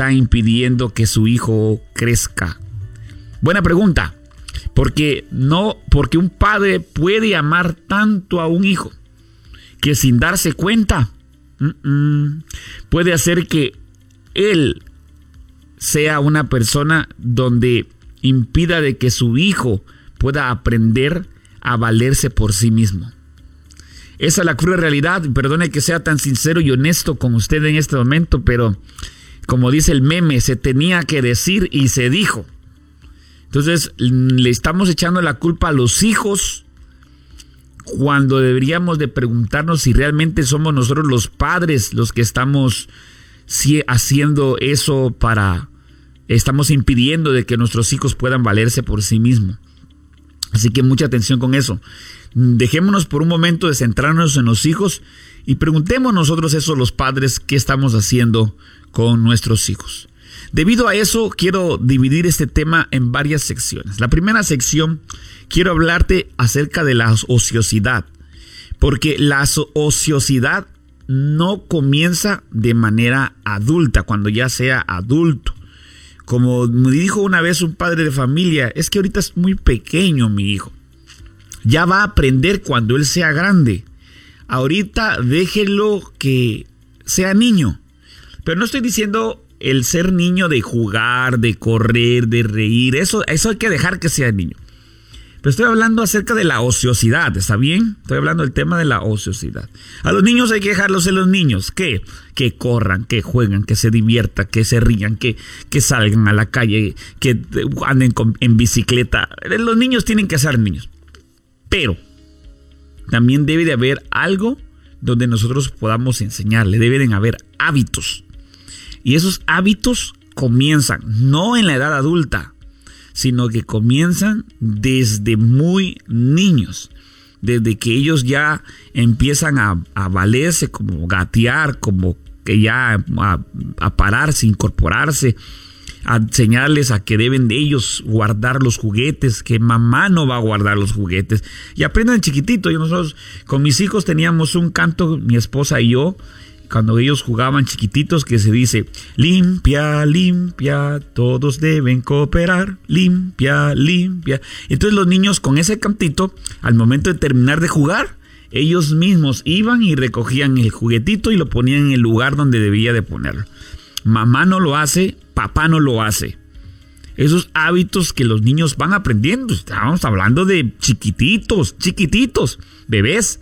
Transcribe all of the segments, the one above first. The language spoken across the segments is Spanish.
está impidiendo que su hijo crezca? Buena pregunta. Porque un padre puede amar tanto a un hijo que sin darse cuenta puede hacer que él sea una persona donde impida de que su hijo pueda aprender a valerse por sí mismo. Esa es la cruel realidad. Perdone que sea tan sincero y honesto con usted en este momento, pero como dice el meme, se tenía que decir y se dijo. Entonces le estamos echando la culpa a los hijos cuando deberíamos de preguntarnos si realmente somos nosotros los padres los que estamos haciendo eso estamos impidiendo de que nuestros hijos puedan valerse por sí mismos. Así que mucha atención con eso. Dejémonos por un momento de centrarnos en los hijos y preguntemos nosotros eso, los padres, qué estamos haciendo con nuestros hijos. Debido a eso, quiero dividir este tema en varias secciones. La primera sección, quiero hablarte acerca de la ociosidad, porque la ociosidad no comienza de manera adulta, cuando ya sea adulto. Como me dijo una vez un padre de familia, es que ahorita es muy pequeño mi hijo. Ya va a aprender cuando él sea grande. Ahorita déjelo que sea niño. Pero no estoy diciendo el ser niño de jugar, de correr, de reír. Eso hay que dejar que sea niño. Pero estoy hablando acerca de la ociosidad, ¿está bien? Estoy hablando del tema de la ociosidad. A los niños hay que dejarlos en los niños. ¿Qué? Que corran, que jueguen, que se diviertan, que se rían, que salgan a la calle, que anden en bicicleta. Los niños tienen que ser niños. Pero también debe de haber algo donde nosotros podamos enseñarle. Deben haber hábitos. Y esos hábitos comienzan no en la edad adulta, sino que comienzan desde muy niños. Desde que ellos ya empiezan a valerse, como gatear, como que ya a pararse, incorporarse, a enseñarles a que deben de ellos guardar los juguetes, que mamá no va a guardar los juguetes. Y aprendan chiquitito. Nosotros con mis hijos teníamos un canto, mi esposa y yo, cuando ellos jugaban chiquititos, que se dice: limpia, limpia, todos deben cooperar, limpia, limpia. Entonces los niños con ese cantito, al momento de terminar de jugar, ellos mismos iban y recogían el juguetito y lo ponían en el lugar donde debía de ponerlo. Mamá no lo hace, papá no lo hace. Esos hábitos que los niños van aprendiendo, estamos hablando de chiquititos, bebés.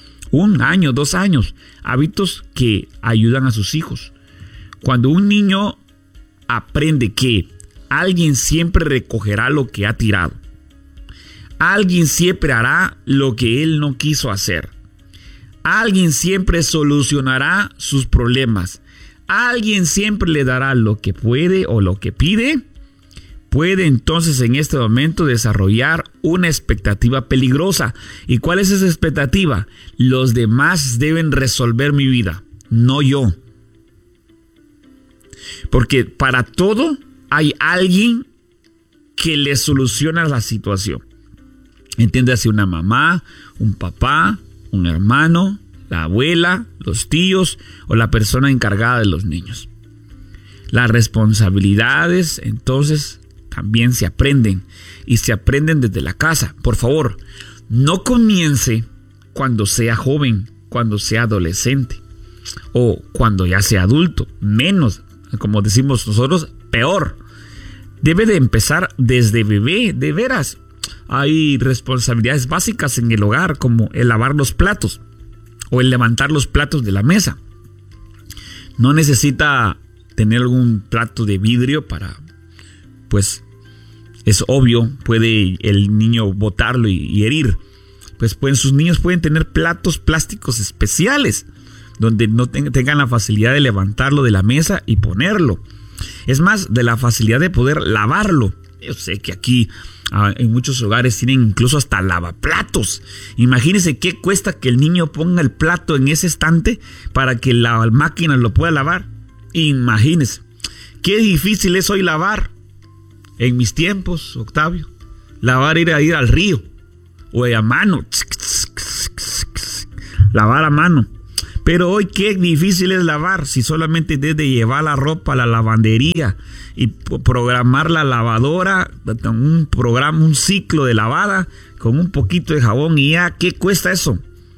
1 año, 2 años, hábitos que ayudan a sus hijos. Cuando un niño aprende que alguien siempre recogerá lo que ha tirado, alguien siempre hará lo que él no quiso hacer, alguien siempre solucionará sus problemas, alguien siempre le dará lo que puede o lo que pide, puede entonces en este momento desarrollar una expectativa peligrosa. ¿Y cuál es esa expectativa? Los demás deben resolver mi vida, no yo. Porque para todo hay alguien que le soluciona la situación. Entiéndase, una mamá, un papá, un hermano, la abuela, los tíos o la persona encargada de los niños. Las responsabilidades, entonces, también se aprenden, y se aprenden desde la casa. Por favor, no comience cuando sea joven, cuando sea adolescente o cuando ya sea adulto. Menos, como decimos nosotros, peor. Debe de empezar desde bebé, de veras. Hay responsabilidades básicas en el hogar, como el lavar los platos o el levantar los platos de la mesa. No necesita tener algún plato de vidrio para, pues es obvio, puede el niño botarlo y herir. Pues sus niños pueden tener platos plásticos especiales donde no tengan la facilidad de levantarlo de la mesa y ponerlo. Es más, de la facilidad de poder lavarlo. Yo sé que aquí en muchos hogares tienen incluso hasta lavaplatos. Imagínense qué cuesta que el niño ponga el plato en ese estante para que la máquina lo pueda lavar. Imagínense qué difícil es hoy lavar. En mis tiempos, Octavio, lavar era ir al río o a mano, lavar a mano. Pero hoy qué difícil es lavar si solamente desde llevar la ropa a la lavandería y programar la lavadora, un ciclo de lavada con un poquito de jabón y ya, ¿qué cuesta eso?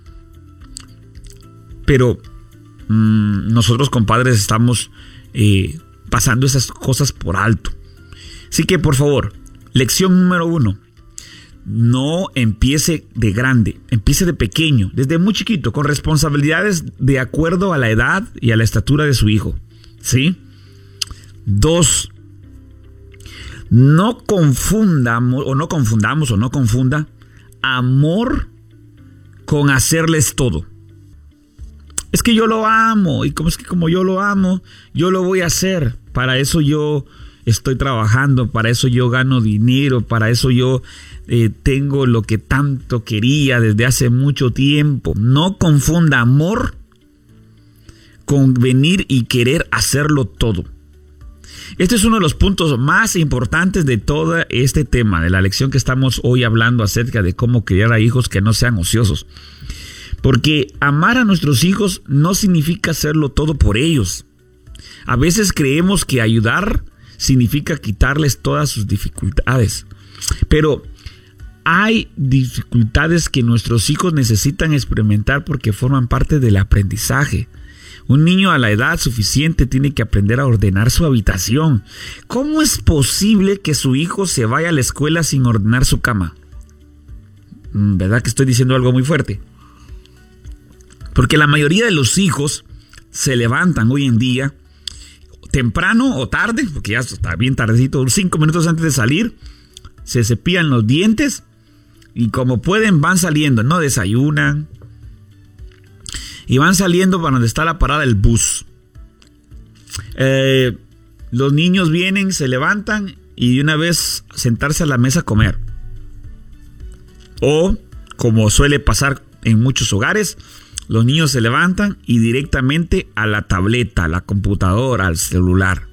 Pero nosotros, compadres, estamos pasando esas cosas por alto. Así que, por favor, lección número 1. No empiece de grande, empiece de pequeño, desde muy chiquito, con responsabilidades de acuerdo a la edad y a la estatura de su hijo. ¿Sí? 2. No confunda amor con hacerles todo. Es que yo lo amo, y como yo lo amo, yo lo voy a hacer. Para eso yo estoy trabajando, para eso yo gano dinero, para eso yo tengo lo que tanto quería desde hace mucho tiempo. No confunda amor con venir y querer hacerlo todo. Este es uno de los puntos más importantes de todo este tema, de la lección que estamos hoy hablando acerca de cómo criar a hijos que no sean ociosos. Porque amar a nuestros hijos no significa hacerlo todo por ellos. A veces creemos que ayudar significa quitarles todas sus dificultades. Pero hay dificultades que nuestros hijos necesitan experimentar porque forman parte del aprendizaje. Un niño a la edad suficiente tiene que aprender a ordenar su habitación. ¿Cómo es posible que su hijo se vaya a la escuela sin ordenar su cama? ¿Verdad que estoy diciendo algo muy fuerte? Porque la mayoría de los hijos se levantan hoy en día temprano o tarde, porque ya está bien tardecito, 5 minutos antes de salir, se cepillan los dientes y como pueden van saliendo, no desayunan y van saliendo para donde está la parada del bus. Los niños vienen, se levantan y de una vez sentarse a la mesa a comer. O, como suele pasar en muchos hogares, los niños se levantan y directamente a la tableta, a la computadora, al celular.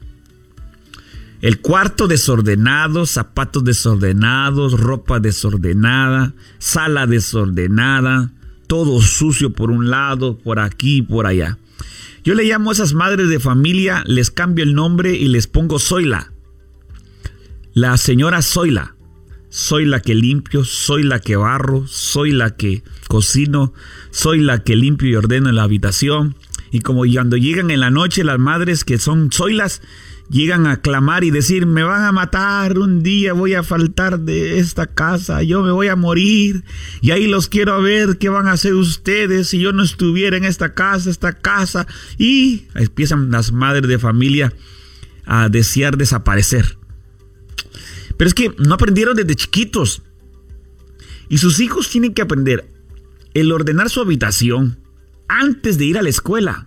El cuarto desordenado, zapatos desordenados, ropa desordenada, sala desordenada, todo sucio por un lado, por aquí, por allá. Yo le llamo a esas madres de familia, les cambio el nombre y les pongo Zoila. La señora Zoila. Soy la que limpio, soy la que barro, soy la que cocino, soy la que limpio y ordeno en la habitación. Y como cuando llegan en la noche las madres que son zoilas, llegan a clamar y decir, me van a matar, un día voy a faltar de esta casa, yo me voy a morir. Y ahí los quiero ver qué van a hacer ustedes si yo no estuviera en esta casa. Y empiezan las madres de familia a desear desaparecer. Pero es que no aprendieron desde chiquitos. Y sus hijos tienen que aprender el ordenar su habitación antes de ir a la escuela.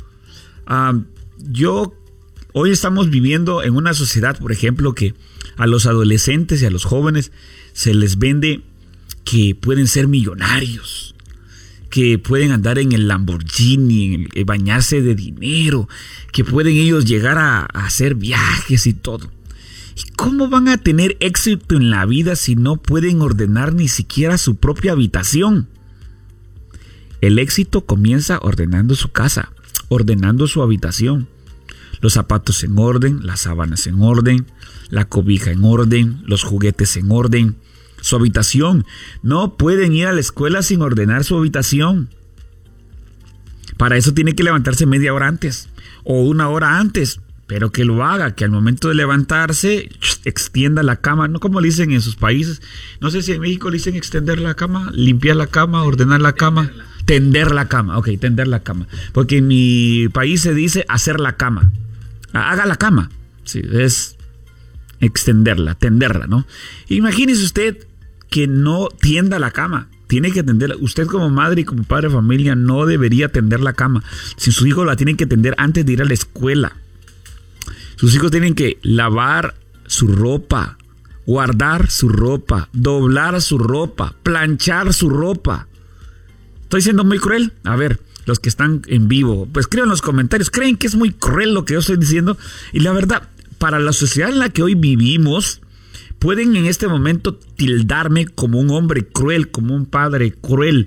Hoy estamos viviendo en una sociedad, por ejemplo, que a los adolescentes y a los jóvenes se les vende que pueden ser millonarios, que pueden andar en el Lamborghini, bañarse de dinero, que pueden ellos llegar a hacer viajes y todo. ¿Y cómo van a tener éxito en la vida si no pueden ordenar ni siquiera su propia habitación? El éxito comienza ordenando su casa, ordenando su habitación. Los zapatos en orden, las sábanas en orden, la cobija en orden, los juguetes en orden, su habitación. No pueden ir a la escuela sin ordenar su habitación. Para eso tiene que levantarse media hora antes o 1 hora antes. Pero que lo haga, que al momento de levantarse extienda la cama, no como le dicen en sus países. No sé si en México le dicen extender la cama, limpiar la cama, ordenar la cama. Tender la cama, ok, tender la cama. Porque en mi país se dice hacer la cama. Haga la cama, sí, es extenderla, tenderla, ¿no? Imagínese usted que no tienda la cama. Tiene que tenderla. Usted como madre y como padre de familia no debería tender la cama. Si su hijo la tiene que tender antes de ir a la escuela. Sus hijos tienen que lavar su ropa, guardar su ropa, doblar su ropa, planchar su ropa. ¿Estoy siendo muy cruel? A ver, los que están en vivo, pues escriban en los comentarios. ¿Creen que es muy cruel lo que yo estoy diciendo? Y la verdad, para la sociedad en la que hoy vivimos, pueden en este momento tildarme como un hombre cruel, como un padre cruel.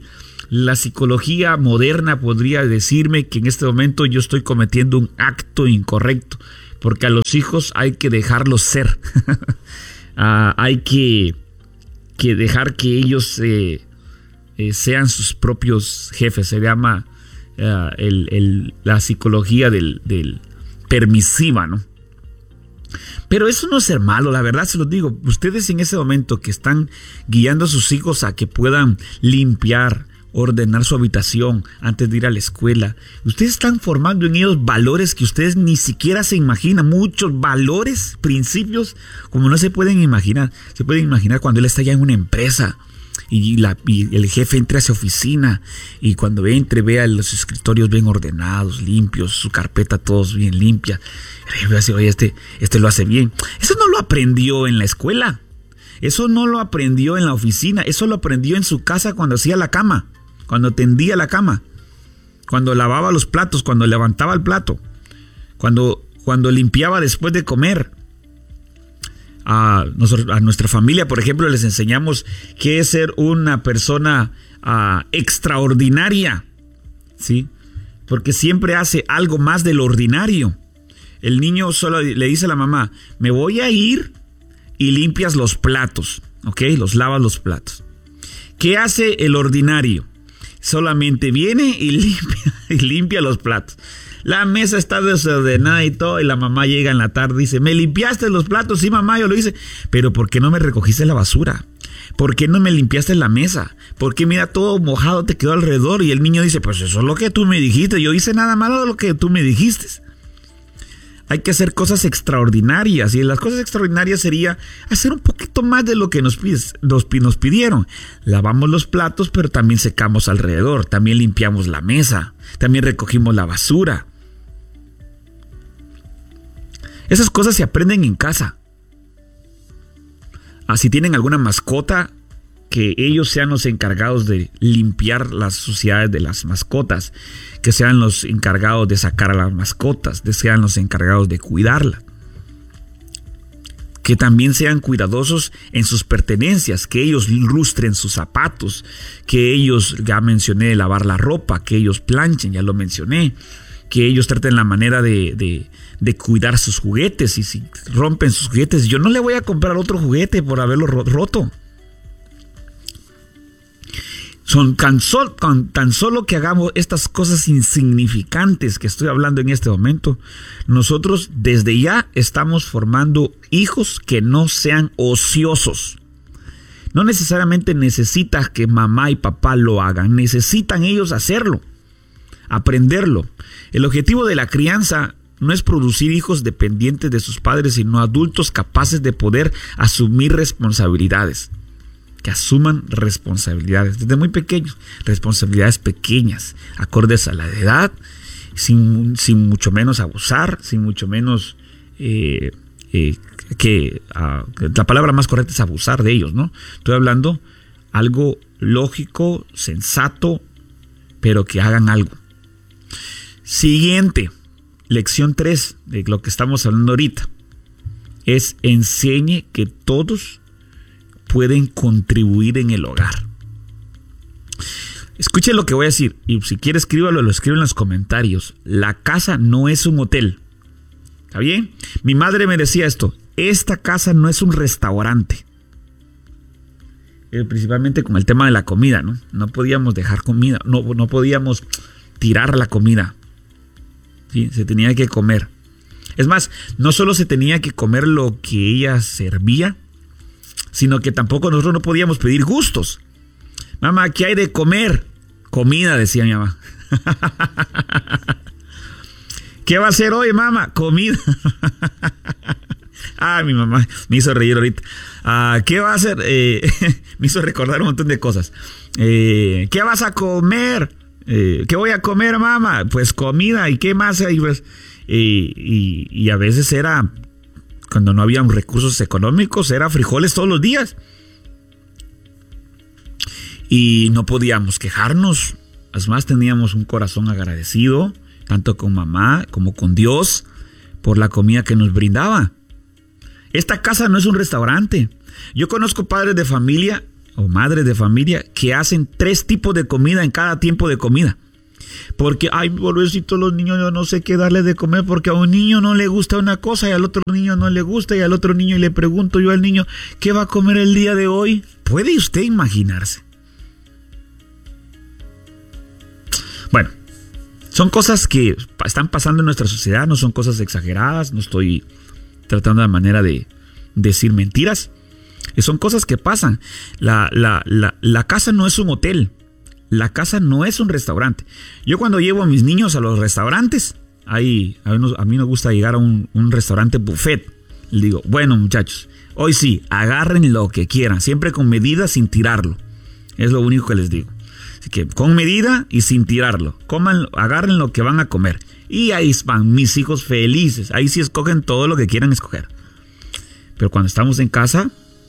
La psicología moderna podría decirme que en este momento yo estoy cometiendo un acto incorrecto, porque a los hijos hay que dejarlos ser. Hay que dejar que ellos sean sus propios jefes. Se llama la psicología del permisiva, ¿no? Pero eso no es ser malo, la verdad se los digo. Ustedes en ese momento que están guiando a sus hijos a que puedan limpiar, ordenar su habitación antes de ir a la escuela, ustedes están formando en ellos valores que ustedes ni siquiera se imaginan. Muchos valores, principios, como no se pueden imaginar. Se pueden imaginar cuando él está ya en una empresa y el jefe entra a su oficina y cuando entre vea los escritorios bien ordenados, limpios, su carpeta todos bien limpia. El jefe dice, oye, este lo hace bien. Eso no lo aprendió en la escuela. Eso no lo aprendió en la oficina. Eso lo aprendió en su casa cuando hacía la cama, cuando tendía la cama, cuando lavaba los platos, cuando levantaba el plato, cuando limpiaba después de comer. A nuestra familia, por ejemplo, les enseñamos qué es ser una persona extraordinaria, ¿sí? Porque siempre hace algo más de lo ordinario. El niño solo le dice a la mamá, me voy a ir y limpias los platos, ¿ok? Lavas los platos. ¿Qué hace el ordinario? Solamente viene y limpia los platos. La mesa está desordenada y todo, y la mamá llega en la tarde y dice, ¿me limpiaste los platos? Sí, mamá, yo lo hice. Pero ¿por qué no me recogiste la basura? ¿Por qué no me limpiaste la mesa? ¿Por qué mira todo mojado te quedó alrededor? Y el niño dice, pues eso es lo que tú me dijiste, yo hice nada malo de lo que tú me dijiste. Hay que hacer cosas extraordinarias, y las cosas extraordinarias sería hacer un poquito más de lo que nos pidieron. Lavamos los platos, pero también secamos alrededor, también limpiamos la mesa, también recogimos la basura. Esas cosas se aprenden en casa. Si tienen alguna mascota, que ellos sean los encargados de limpiar las suciedades de las mascotas, que sean los encargados de sacar a las mascotas, que sean los encargados de cuidarla. Que también sean cuidadosos en sus pertenencias, que ellos lustren sus zapatos, que ellos, ya mencioné, lavar la ropa, que ellos planchen, ya lo mencioné, que ellos traten la manera de cuidar sus juguetes, y si rompen sus juguetes, yo no le voy a comprar otro juguete por haberlo roto. Tan solo que hagamos estas cosas insignificantes que estoy hablando en este momento, nosotros desde ya estamos formando hijos que no sean ociosos. No necesariamente necesitas que mamá y papá lo hagan, necesitan ellos hacerlo, aprenderlo. El objetivo de la crianza no es producir hijos dependientes de sus padres, sino adultos capaces de poder asumir responsabilidades. Que asuman responsabilidades desde muy pequeños, responsabilidades pequeñas, acordes a la edad, sin mucho menos abusar, sin mucho menos la palabra más correcta es abusar de ellos, ¿no? Estoy hablando algo lógico, sensato, pero que hagan algo. Siguiente, lección 3 de lo que estamos hablando ahorita, es enseñe que todos pueden contribuir en el hogar. Escuche lo que voy a decir, y si quiere escríbalo, lo escribe en los comentarios. La casa no es un hotel. ¿Está bien? Mi madre me decía esto: esta casa no es un restaurante. Principalmente con el tema de la comida, ¿no? No podíamos dejar comida, no podíamos tirar la comida. ¿Sí? Se tenía que comer. Es más, no solo se tenía que comer lo que ella servía, sino que tampoco nosotros no podíamos pedir gustos. Mamá, ¿qué hay de comer? Comida, decía mi mamá. ¿Qué va a hacer hoy, mamá? Comida. Mi mamá me hizo reír ahorita. ¿Qué va a hacer? Me hizo recordar un montón de cosas. ¿Qué vas a comer? ¿Qué voy a comer, mamá? Pues comida. ¿Y qué más hay? Pues, y a veces era, cuando no había recursos económicos, era frijoles todos los días. Y no podíamos quejarnos. Además, teníamos un corazón agradecido, tanto con mamá como con Dios, por la comida que nos brindaba. Esta casa no es un restaurante. Yo conozco padres de familia o madres de familia que hacen 3 tipos de comida en cada tiempo de comida. Porque, ay, pobrecito, los niños, yo no sé qué darles de comer, porque a un niño no le gusta una cosa y al otro niño no le gusta, y al otro niño, y le pregunto yo al niño, ¿qué va a comer el día de hoy? ¿Puede usted imaginarse? Bueno, son cosas que están pasando en nuestra sociedad, no son cosas exageradas, no estoy tratando de manera de decir mentiras, son cosas que pasan. La casa no es un hotel. La casa no es un restaurante. Yo cuando llevo a mis niños a los restaurantes, a mí me gusta llegar a un restaurante buffet. Les digo, bueno muchachos, hoy sí, agarren lo que quieran, siempre con medida, sin tirarlo. Es lo único que les digo. Así que con medida y sin tirarlo. Coman, agarren lo que van a comer. Y ahí van mis hijos felices. Ahí sí escogen todo lo que quieran escoger. Pero cuando estamos en casa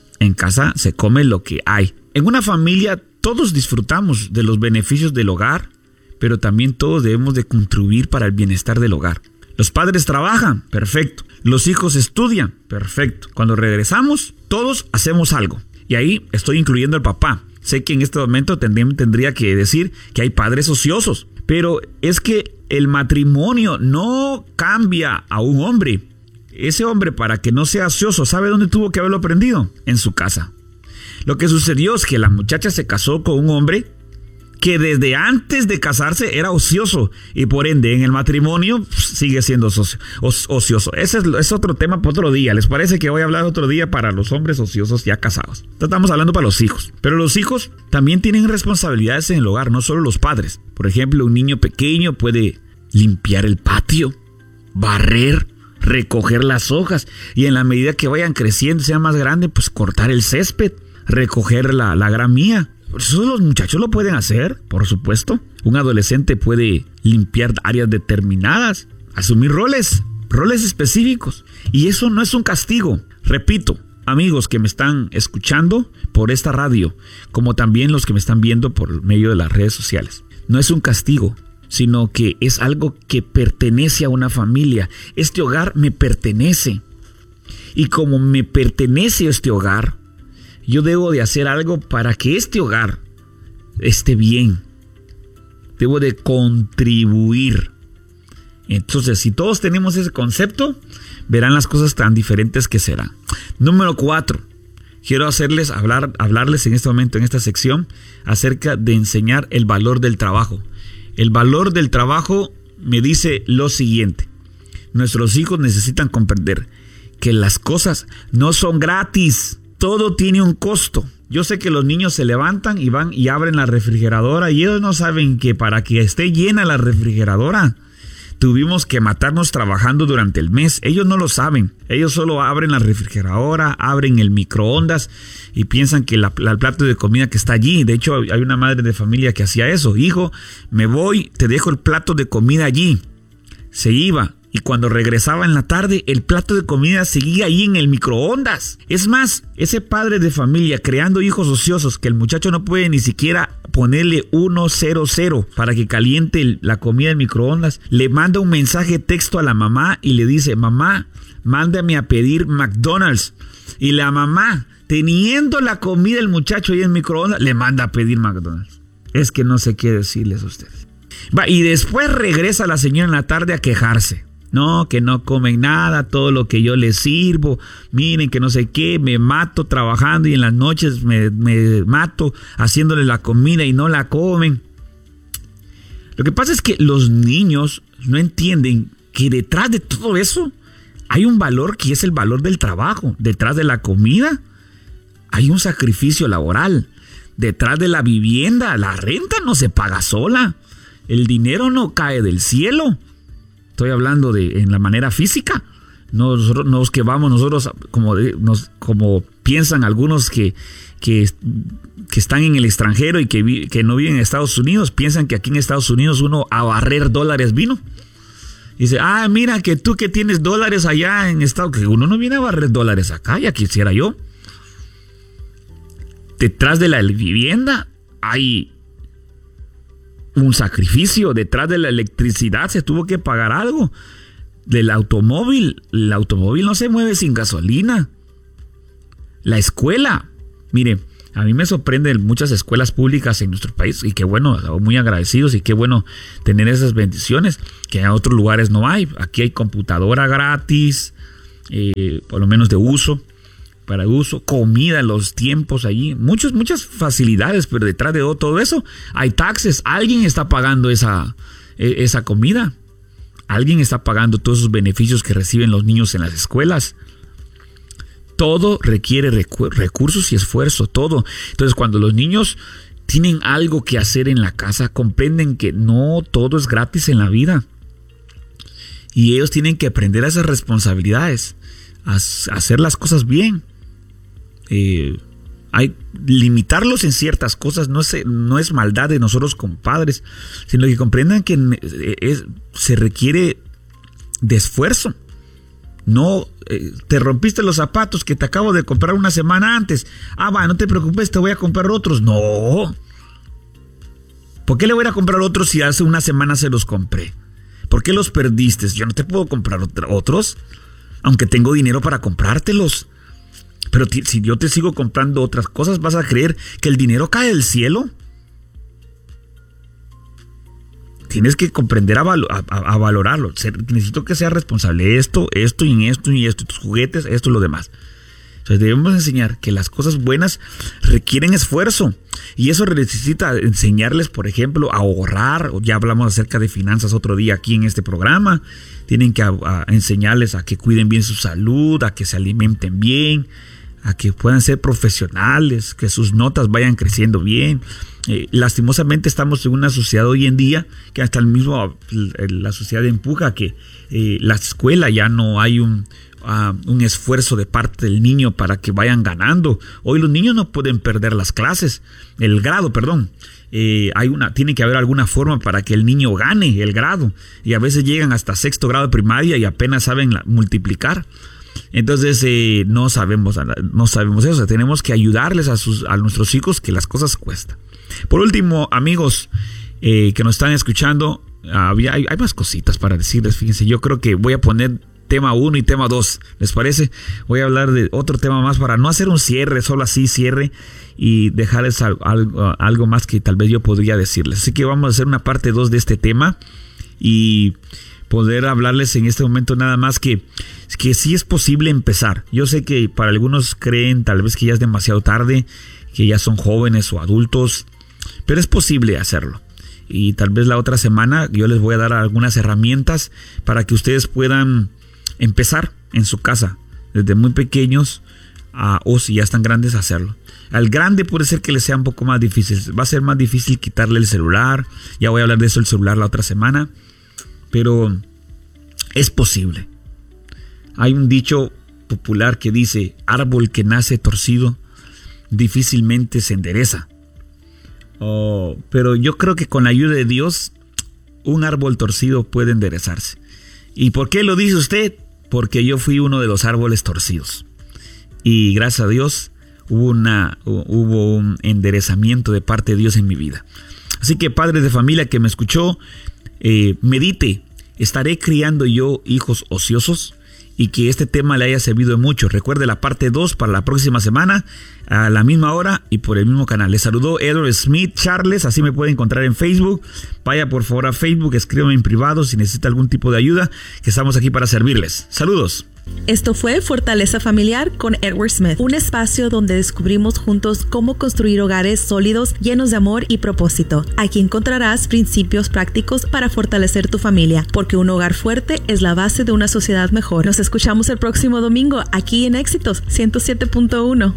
se come lo que hay. En una familia todos disfrutamos de los beneficios del hogar, pero también todos debemos de contribuir para el bienestar del hogar. Los padres trabajan, perfecto. Los hijos estudian, perfecto. Cuando regresamos, todos hacemos algo. Y ahí estoy incluyendo al papá. Sé que en este momento tendría que decir que hay padres ociosos, pero es que el matrimonio no cambia a un hombre. Ese hombre, para que no sea ocioso, ¿sabe dónde tuvo que haberlo aprendido? En su casa. Lo que sucedió es que la muchacha se casó con un hombre que desde antes de casarse era ocioso y por ende en el matrimonio sigue siendo ocioso. Ese es otro tema para otro día. ¿Les parece que voy a hablar otro día para los hombres ociosos ya casados? Estamos hablando para los hijos. Pero los hijos también tienen responsabilidades en el hogar, no solo los padres. Por ejemplo, un niño pequeño puede limpiar el patio, barrer, recoger las hojas y en la medida que vayan creciendo, sean más grandes, pues cortar el césped, recoger la gramía. Eso los muchachos lo pueden hacer, por supuesto. Un adolescente puede limpiar áreas determinadas, asumir roles específicos. Y eso no es un castigo. Repito, amigos que me están escuchando por esta radio, como también los que me están viendo por medio de las redes sociales. No es un castigo, sino que es algo que pertenece a una familia. Este hogar me pertenece. Y como me pertenece este hogar, yo debo de hacer algo para que este hogar esté bien. Debo de contribuir. Entonces, si todos tenemos ese concepto, verán las cosas tan diferentes que serán. Número 4. Quiero hablarles en este momento, en esta sección, acerca de enseñar el valor del trabajo. El valor del trabajo me dice lo siguiente. Nuestros hijos necesitan comprender que las cosas no son gratis. Todo tiene un costo. Yo sé que los niños se levantan y van y abren la refrigeradora y ellos no saben que para que esté llena la refrigeradora tuvimos que matarnos trabajando durante el mes. Ellos no lo saben. Ellos solo abren la refrigeradora, abren el microondas y piensan que el plato de comida que está allí. De hecho, hay una madre de familia que hacía eso. Hijo, me voy, te dejo el plato de comida allí. Se iba. Y cuando regresaba en la tarde, el plato de comida seguía ahí en el microondas. Es más, ese padre de familia creando hijos ociosos que el muchacho no puede ni siquiera ponerle 100 para que caliente la comida en microondas, le manda un mensaje de texto a la mamá y le dice, mamá, mándame a pedir McDonald's. Y la mamá, teniendo la comida el muchacho ahí en el microondas, le manda a pedir McDonald's. Es que no sé qué decirles a ustedes. Y después regresa la señora en la tarde a quejarse. No, que no comen nada, todo lo que yo les sirvo, miren que no sé qué, me mato trabajando y en las noches me mato haciéndole la comida y no la comen. Lo que pasa es que los niños no entienden que detrás de todo eso hay un valor que es el valor del trabajo. Detrás de la comida hay un sacrificio laboral. Detrás de la vivienda, la renta no se paga sola. El dinero no cae del cielo. Estoy hablando en la manera física. No es que vamos nosotros, como piensan algunos que están en el extranjero y que no viven en Estados Unidos, piensan que aquí en Estados Unidos uno a barrer dólares vino. Dice, mira que tú que tienes dólares allá en Estados Unidos, que uno no viene a barrer dólares acá, ya quisiera yo. Detrás de la vivienda hay un sacrificio. Detrás de la electricidad se tuvo que pagar algo. Del automóvil, el automóvil no se mueve sin gasolina. La escuela, mire, A mí me sorprende muchas escuelas públicas en nuestro país y qué bueno, muy agradecidos y qué bueno tener esas bendiciones que en otros lugares no hay. Aquí hay computadora gratis, por lo menos para uso, comida en los tiempos allí, muchas facilidades, pero detrás de todo eso hay taxes. Alguien está pagando esa comida. Alguien está pagando todos esos beneficios que reciben los niños en las escuelas. Todo requiere recursos y esfuerzo, todo. Entonces, cuando los niños tienen algo que hacer en la casa, comprenden que no todo es gratis en la vida. Y ellos tienen que aprender a esas responsabilidades, a hacer las cosas bien. Hay limitarlos en ciertas cosas, no es maldad de nosotros como padres, sino que comprendan que se requiere de esfuerzo. No, te rompiste los zapatos que te acabo de comprar una semana antes. No te preocupes, te voy a comprar otros. No. ¿Por qué le voy a comprar otros si hace una semana se los compré? ¿Por qué los perdiste? Yo no te puedo comprar otros, aunque tengo dinero para comprártelos. Pero si yo te sigo comprando otras cosas, ¿vas a creer que el dinero cae del cielo? Tienes que comprender a valorarlo. Necesito que seas responsable. Esto y tus juguetes, esto y lo demás. Entonces debemos enseñar que las cosas buenas requieren esfuerzo. Y eso necesita enseñarles, por ejemplo, a ahorrar. Ya hablamos acerca de finanzas otro día aquí en este programa. Tienen que enseñarles a que cuiden bien su salud, a que se alimenten bien, a que puedan ser profesionales, que sus notas vayan creciendo bien. Lastimosamente estamos en una sociedad hoy en día que hasta la sociedad empuja a que la escuela ya no hay un esfuerzo de parte del niño para que vayan ganando. Hoy los niños no pueden perder las clases, el grado, perdón. Tiene que haber alguna forma para que el niño gane el grado. Y a veces llegan hasta 6º grado de primaria y apenas saben multiplicar. Entonces no sabemos eso. O sea, tenemos que ayudarles a nuestros hijos, que las cosas cuestan. Por último, amigos que nos están escuchando, hay más cositas para decirles. Fíjense, yo creo que voy a poner tema 1 y tema 2. ¿Les parece? Voy a hablar de otro tema más para no hacer un cierre, solo así cierre, y dejarles algo más que tal vez yo podría decirles. Así que vamos a hacer una parte 2 de este tema y poder hablarles en este momento nada más que sí es posible empezar. Yo sé que para algunos creen tal vez que ya es demasiado tarde, que ya son jóvenes o adultos, pero es posible hacerlo. Y tal vez la otra semana yo les voy a dar algunas herramientas para que ustedes puedan empezar en su casa, desde muy pequeños o si ya están grandes, hacerlo. Al grande puede ser que les sea un poco más difícil. Va a ser más difícil quitarle el celular. Ya voy a hablar de eso, el celular, la otra semana. Pero es posible. Hay un dicho popular que dice: árbol que nace torcido difícilmente se endereza. Pero yo creo que con la ayuda de Dios, un árbol torcido puede enderezarse. ¿Y por qué lo dice usted? Porque yo fui uno de los árboles torcidos. Y gracias a Dios hubo un enderezamiento de parte de Dios en mi vida. Así que, padres de familia que me escuchó, medite. ¿Estaré criando yo hijos ociosos? Y que este tema le haya servido de mucho. Recuerde la parte 2 para la próxima semana, a la misma hora y por el mismo canal. Les saludó Edward Smith Charles, así me puede encontrar en Facebook. Vaya por favor a Facebook, escríbame en privado si necesita algún tipo de ayuda, que estamos aquí para servirles. Saludos. Esto fue Fortaleza Familiar con Edward Smith, un espacio donde descubrimos juntos cómo construir hogares sólidos, llenos de amor y propósito. Aquí encontrarás principios prácticos para fortalecer tu familia, porque un hogar fuerte es la base de una sociedad mejor. Nos escuchamos el próximo domingo aquí en Éxitos 107.1.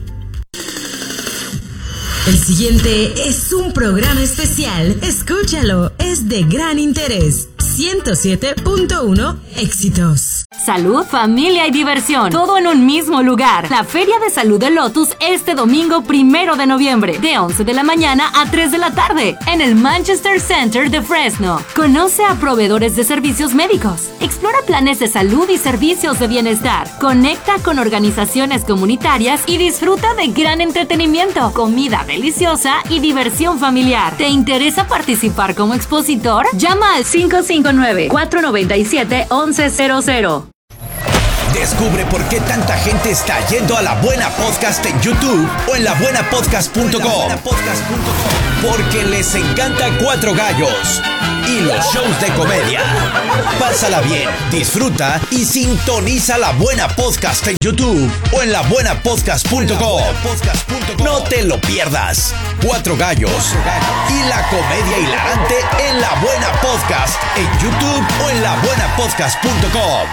El siguiente es un programa especial. Escúchalo, es de gran interés. 107.1 Éxitos. Salud, familia y diversión, todo en un mismo lugar. La Feria de Salud de Lotus este domingo 1 de noviembre, de 11 de la mañana a 3 de la tarde, en el Manchester Center de Fresno. Conoce a proveedores de servicios médicos, explora planes de salud y servicios de bienestar, conecta con organizaciones comunitarias y disfruta de gran entretenimiento, comida deliciosa y diversión familiar. ¿Te interesa participar como expositor? Llama al 559-497-1100. Descubre por qué tanta gente está yendo a La Buena Podcast en YouTube o en labuenapodcast.com. Porque les encanta Cuatro Gallos y los shows de comedia. Pásala bien, disfruta y sintoniza La Buena Podcast en YouTube o en labuenapodcast.com. No te lo pierdas. Cuatro Gallos y la comedia hilarante en La Buena Podcast en YouTube o en labuenapodcast.com.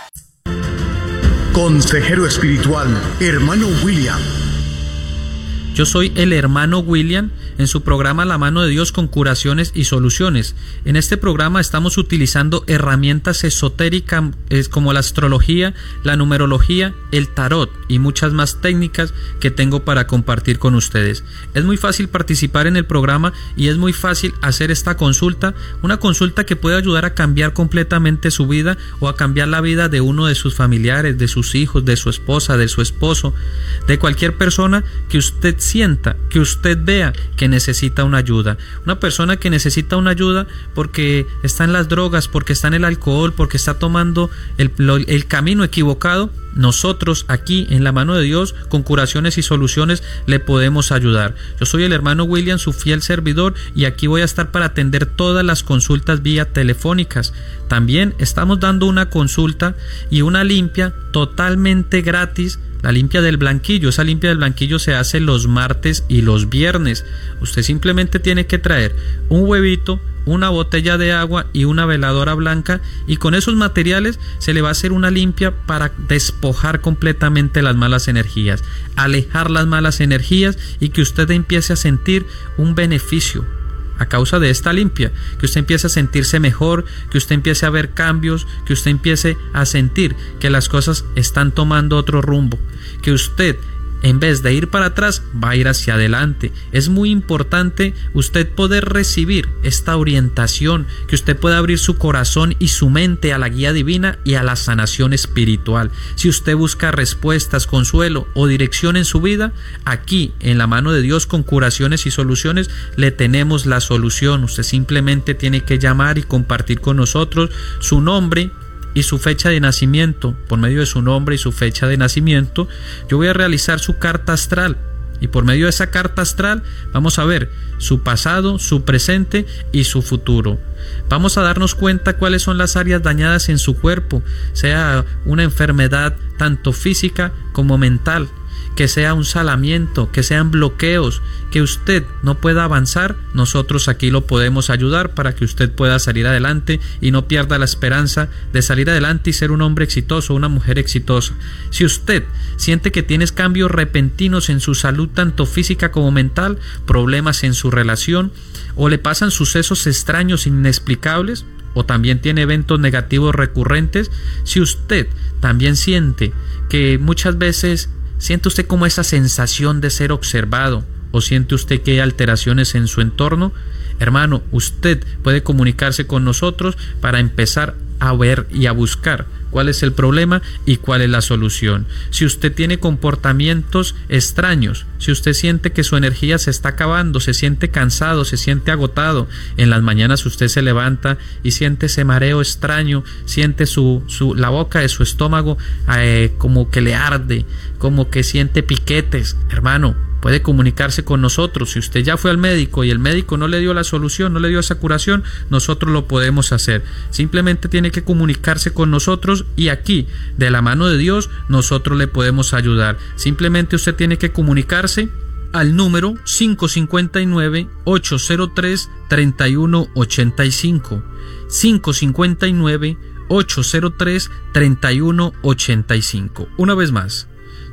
Consejero espiritual, hermano William. Yo soy el hermano William en su programa La Mano de Dios con Curaciones y Soluciones. En este programa estamos utilizando herramientas esotéricas como la astrología, la numerología, el tarot y muchas más técnicas que tengo para compartir con ustedes. Es muy fácil participar en el programa y es muy fácil hacer esta consulta, una consulta que puede ayudar a cambiar completamente su vida o a cambiar la vida de uno de sus familiares, de sus hijos, de su esposa, de su esposo, de cualquier persona que usted sienta, que usted vea que necesita una ayuda. Una persona que necesita una ayuda porque está en las drogas, porque está en el alcohol, porque está tomando el camino equivocado. Nosotros aquí en La Mano de Dios con Curaciones y Soluciones le podemos ayudar. Yo soy el hermano William, su fiel servidor, y aquí voy a estar para atender todas las consultas vía telefónicas. También estamos dando una consulta y una limpia totalmente gratis. La limpia del blanquillo, esa limpia del blanquillo se hace los martes y los viernes. Usted simplemente tiene que traer un huevito, una botella de agua y una veladora blanca, y con esos materiales se le va a hacer una limpia para despojar completamente las malas energías, alejar las malas energías y que usted empiece a sentir un beneficio a causa de esta limpia, que usted empiece a sentirse mejor, que usted empiece a ver cambios, que usted empiece a sentir que las cosas están tomando otro rumbo, que usted en vez de ir para atrás va a ir hacia adelante. Es muy importante usted poder recibir esta orientación, que usted pueda abrir su corazón y su mente a la guía divina y a la sanación espiritual. Si usted busca respuestas, consuelo o dirección en su vida, aquí en La Mano de Dios con Curaciones y Soluciones le tenemos la solución. Usted simplemente tiene que llamar y compartir con nosotros su nombre y su fecha de nacimiento. Por medio de su nombre y su fecha de nacimiento, yo voy a realizar su carta astral, y por medio de esa carta astral vamos a ver su pasado, su presente y su futuro. Vamos a darnos cuenta cuáles son las áreas dañadas en su cuerpo, sea una enfermedad tanto física como mental, que sea un salamiento, que sean bloqueos, que usted no pueda avanzar. Nosotros aquí lo podemos ayudar para que usted pueda salir adelante y no pierda la esperanza de salir adelante y ser un hombre exitoso, una mujer exitosa. Si usted siente que tiene cambios repentinos en su salud tanto física como mental, problemas en su relación, o le pasan sucesos extraños inexplicables, o también tiene eventos negativos recurrentes, si usted también siente que muchas veces ¿siente usted como esa sensación de ser observado? ¿O siente usted que hay alteraciones en su entorno? Hermano, usted puede comunicarse con nosotros para empezar a ver y a buscar cuál es el problema y cuál es la solución. Si usted tiene comportamientos extraños, si usted siente que su energía se está acabando, se siente cansado, se siente agotado, en las mañanas usted se levanta y siente ese mareo extraño, siente la boca de su estómago como que le arde, como que siente piquetes, hermano, puede comunicarse con nosotros. Si usted ya fue al médico y el médico no le dio la solución, no le dio esa curación, nosotros lo podemos hacer. Simplemente tiene que comunicarse con nosotros y aquí, de La Mano de Dios, nosotros le podemos ayudar. Simplemente usted tiene que comunicarse al número 559-803-3185. 559-803-3185. Una vez más.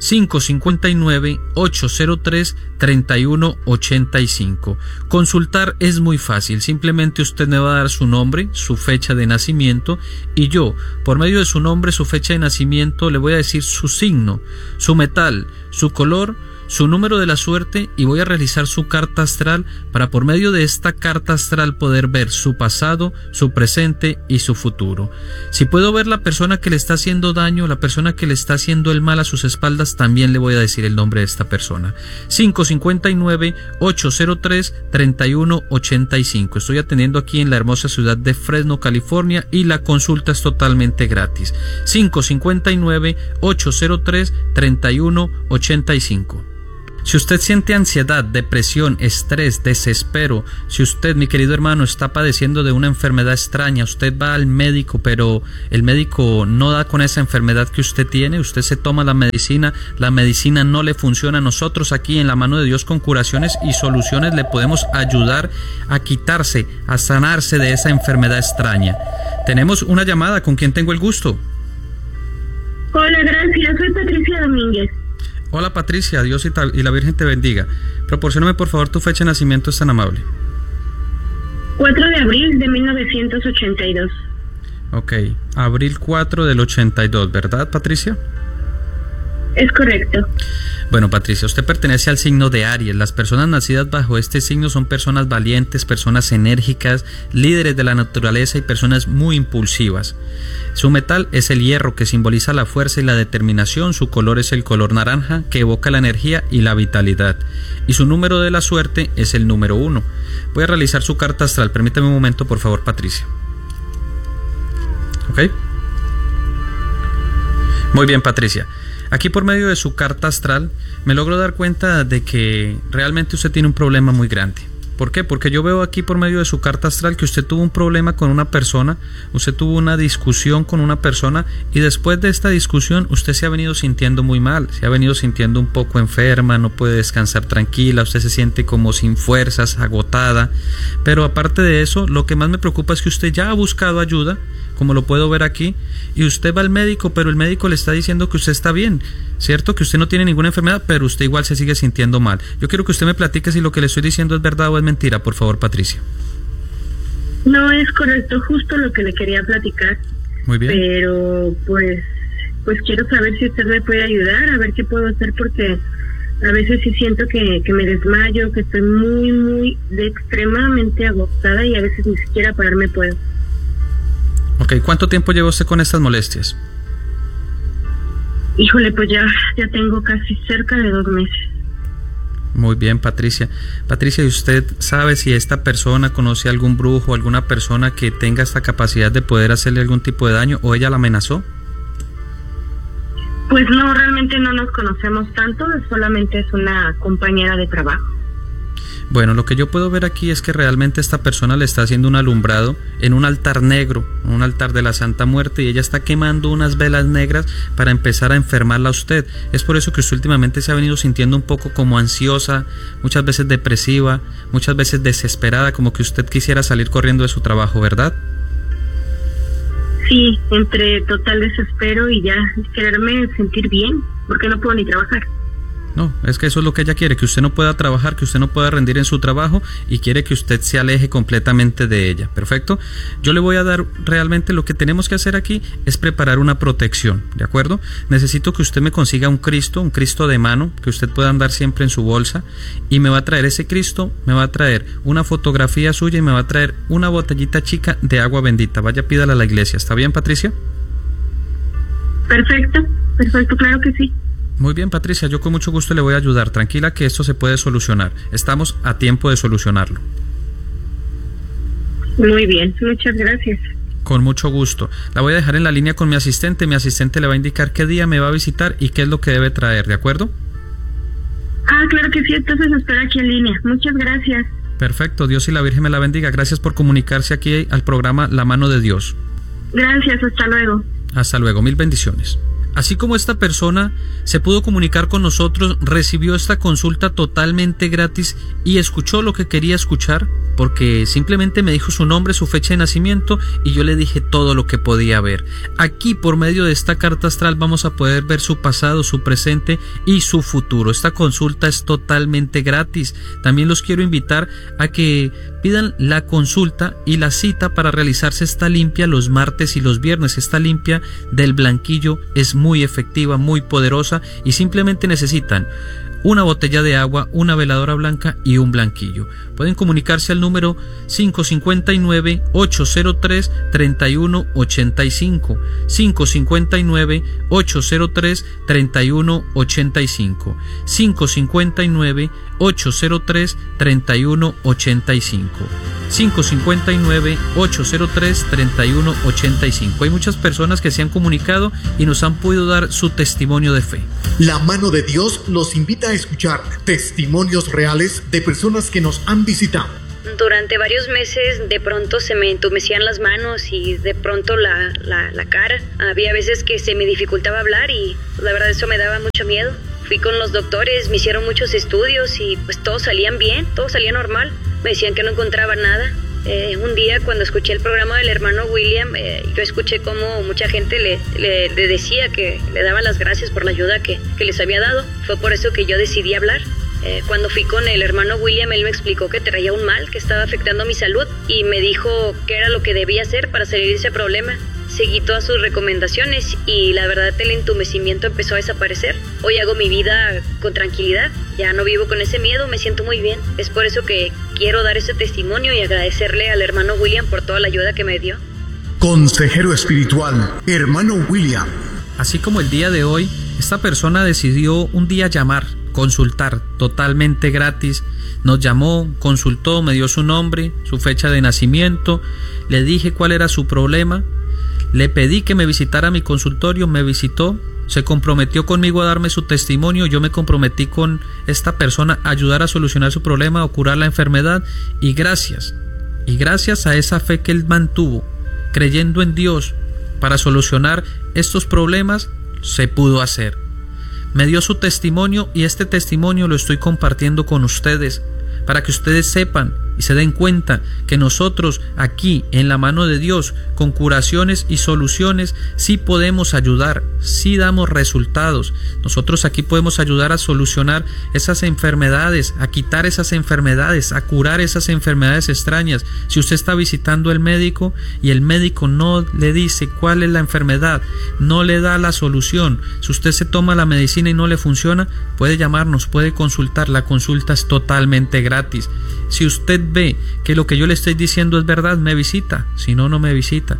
559-803-3185. Consultar es muy fácil, simplemente usted me va a dar su nombre, su fecha de nacimiento, y yo, por medio de su nombre, su fecha de nacimiento, le voy a decir su signo, su metal, su color, su número de la suerte y voy a realizar su carta astral para por medio de esta carta astral poder ver su pasado, su presente y su futuro. Si puedo ver la persona que le está haciendo daño, la persona que le está haciendo el mal a sus espaldas, también le voy a decir el nombre de esta persona. 559-803-3185. Estoy atendiendo aquí en la hermosa ciudad de Fresno, California, y la consulta es totalmente gratis. 559-803-3185. Si usted siente ansiedad, depresión, estrés, desespero, si usted, mi querido hermano, está padeciendo de una enfermedad extraña, usted va al médico, pero el médico no da con esa enfermedad que usted tiene, usted se toma la medicina no le funciona, nosotros aquí en la mano de Dios con curaciones y soluciones le podemos ayudar a quitarse, a sanarse de esa enfermedad extraña. Tenemos una llamada, ¿con quién tengo el gusto? Hola, gracias, soy Patricia Domínguez. Hola Patricia, Dios y la Virgen te bendiga. Proporcióname por favor tu fecha de nacimiento, es tan amable. 4 de abril de 1982. Ok, abril 4 del 82, ¿verdad Patricia? Es correcto. Bueno Patricia, usted pertenece al signo de Aries. Las personas nacidas bajo este signo son personas valientes, personas enérgicas, líderes de la naturaleza y personas muy impulsivas. Su metal es el hierro, que simboliza la fuerza y la determinación. Su color es el color naranja, que evoca la energía y la vitalidad. Y su número de la suerte es el número 1. Voy a realizar su carta astral. Permítame un momento, por favor, Patricia. ¿Ok? Muy bien, Patricia. Aquí por medio de su carta astral me logro dar cuenta de que realmente usted tiene un problema muy grande. ¿Por qué? Porque yo veo aquí por medio de su carta astral que usted tuvo un problema con una persona, usted tuvo una discusión con una persona y después de esta discusión usted se ha venido sintiendo muy mal, se ha venido sintiendo un poco enferma, no puede descansar tranquila, usted se siente como sin fuerzas, agotada. Pero aparte de eso, lo que más me preocupa es que usted ya ha buscado ayuda, como lo puedo ver aquí, y usted va al médico, pero el médico le está diciendo que usted está bien, ¿cierto? Que usted no tiene ninguna enfermedad, pero usted igual se sigue sintiendo mal. Yo quiero que usted me platique si lo que le estoy diciendo es verdad o es mentira, por favor, Patricia. No, es correcto, justo lo que le quería platicar. Muy bien. Pero pues quiero saber si usted me puede ayudar, a ver qué puedo hacer, porque a veces sí siento que me desmayo, que estoy muy extremadamente agotada y a veces ni siquiera pararme puedo. Ok, ¿cuánto tiempo lleva usted con estas molestias? Híjole, pues ya tengo casi cerca de 2 meses. Muy bien, Patricia. Patricia, ¿y usted sabe si esta persona conoce a algún brujo, alguna persona que tenga esta capacidad de poder hacerle algún tipo de daño, o ella la amenazó? Pues no, realmente no nos conocemos tanto, solamente es una compañera de trabajo. Bueno, lo que yo puedo ver aquí es que realmente esta persona le está haciendo un alumbrado en un altar negro, un altar de la Santa Muerte, y ella está quemando unas velas negras para empezar a enfermarla a usted. Es por eso que usted últimamente se ha venido sintiendo un poco como ansiosa, muchas veces depresiva, muchas veces desesperada, como que usted quisiera salir corriendo de su trabajo, ¿verdad? Sí, entre total desespero y ya quererme sentir bien, porque no puedo ni trabajar. No, es que eso es lo que ella quiere, que usted no pueda trabajar, que usted no pueda rendir en su trabajo, y quiere que usted se aleje completamente de ella. Perfecto. Yo le voy a dar realmente lo que tenemos que hacer aquí es preparar una protección, ¿de acuerdo? Necesito que usted me consiga un Cristo de mano, que usted pueda andar siempre en su bolsa, y me va a traer ese Cristo, me va a traer una fotografía suya y me va a traer una botellita chica de agua bendita. Vaya, pídala a la iglesia. ¿Está bien, Patricia? Perfecto, claro que sí. Muy bien, Patricia, yo con mucho gusto le voy a ayudar. Tranquila que esto se puede solucionar. Estamos a tiempo de solucionarlo. Muy bien, muchas gracias. Con mucho gusto. La voy a dejar en la línea con mi asistente. Mi asistente le va a indicar qué día me va a visitar y qué es lo que debe traer, ¿de acuerdo? Ah, claro que sí, entonces espero aquí en línea. Muchas gracias. Perfecto, Dios y la Virgen me la bendiga. Gracias por comunicarse aquí al programa La Mano de Dios. Gracias, hasta luego. Hasta luego, mil bendiciones. Así como esta persona se pudo comunicar con nosotros, recibió esta consulta totalmente gratis y escuchó lo que quería escuchar, porque simplemente me dijo su nombre, su fecha de nacimiento, y yo le dije todo lo que podía ver. Aquí, por medio de esta carta astral, vamos a poder ver su pasado, su presente y su futuro. Esta consulta es totalmente gratis. También los quiero invitar a que pidan la consulta y la cita para realizarse esta limpia los martes y los viernes. Esta limpia del blanquillo es muy efectiva, muy poderosa, y simplemente necesitan una botella de agua, una veladora blanca y un blanquillo. Pueden comunicarse al número 559-803-3185, 559-803-3185, 559-803-3185, 559-803-3185. Hay muchas personas que se han comunicado y nos han podido dar su testimonio de fe. La mano de Dios los invita a escuchar testimonios reales de personas que nos han visitado. Durante varios meses de pronto se me entumecían las manos y de pronto la cara. Había veces que se me dificultaba hablar y la verdad eso me daba mucho miedo. Fui con los doctores, me hicieron muchos estudios y pues todos salían bien, todo salía normal. Me decían que no encontraba nada. Un día cuando escuché el programa del hermano William, yo escuché cómo mucha gente le decía que le daban las gracias por la ayuda que les había dado. Fue por eso que yo decidí hablar. Cuando fui con el hermano William, él me explicó que traía un mal que estaba afectando mi salud y me dijo qué era lo que debía hacer para salir de ese problema. Seguí todas sus recomendaciones y la verdad el entumecimiento empezó a desaparecer. Hoy hago mi vida con tranquilidad, ya no vivo con ese miedo, me siento muy bien. Es por eso que quiero dar ese testimonio y agradecerle al hermano William por toda la ayuda que me dio. Consejero espiritual, hermano William. Así como el día de hoy, esta persona decidió un día llamar, consultar totalmente gratis. Nos llamó, consultó, me dio su nombre, su fecha de nacimiento, le dije cuál era su problema, le pedí que me visitara a mi consultorio, me visitó, se comprometió conmigo a darme su testimonio, yo me comprometí con esta persona a ayudar a solucionar su problema o curar la enfermedad y gracias a esa fe que él mantuvo, creyendo en Dios para solucionar estos problemas, se pudo hacer. Me dio su testimonio y este testimonio lo estoy compartiendo con ustedes para que ustedes sepan y se den cuenta que nosotros aquí en la mano de Dios con curaciones y soluciones sí podemos ayudar, sí damos resultados. Nosotros aquí podemos ayudar a solucionar esas enfermedades, a quitar esas enfermedades, a curar esas enfermedades extrañas. Si usted está visitando al médico y el médico no le dice cuál es la enfermedad, no le da la solución, si usted se toma la medicina y no le funciona, puede llamarnos, puede consultar, la consulta es totalmente gratis. Si usted ve que lo que yo le estoy diciendo es verdad, me visita, si no, no me visita.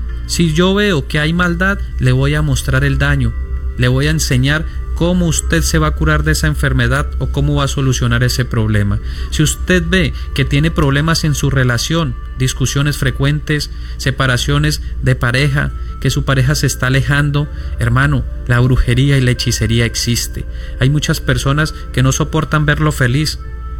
Si yo veo que hay maldad, le voy a mostrar el daño, le voy a enseñar cómo usted se va a curar de esa enfermedad o cómo va a solucionar ese problema. Si usted ve que tiene problemas en su relación, discusiones frecuentes, separaciones de pareja, que su pareja se está alejando, hermano, la brujería y la hechicería existe. Hay muchas personas que no soportan verlo feliz